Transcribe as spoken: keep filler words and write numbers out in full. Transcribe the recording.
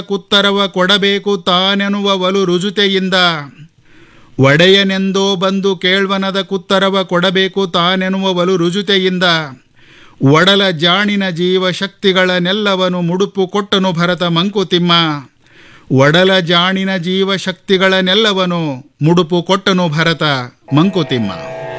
ಕುತ್ತರವ ಕೊಡಬೇಕು ತಾನೆನುವ ಒಲು ರುಜುತೆಯಿಂದ. ಒಡೆಯನೆಂದೋ ಬಂದು ಕೇಳ್ವನದ ಕುತ್ತರವ ಕೊಡಬೇಕು ತಾನೆನುವ ಒಲು ರುಜುತೆಯಿಂದ. ಒಡಲ ಜಾಣಿನ ಜೀವ ಶಕ್ತಿಗಳನ್ನೆಲ್ಲವನು ಮುಡುಪು ಕೊಟ್ಟನು ಭರತ ಮಂಕುತಿಮ್ಮ. ಒಡಲ ಜಾಣಿನ ಜೀವ ಶಕ್ತಿಗಳನ್ನೆಲ್ಲವನು ಮುಡುಪು ಕೊಟ್ಟನು ಭರತ ಮಂಕುತಿಮ್ಮ.